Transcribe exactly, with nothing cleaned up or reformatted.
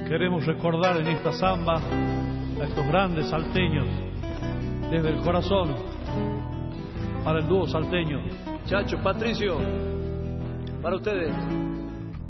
Queremos recordar en esta samba a estos grandes salteños, desde el corazón, para el dúo salteño. Chacho, Patricio, para ustedes.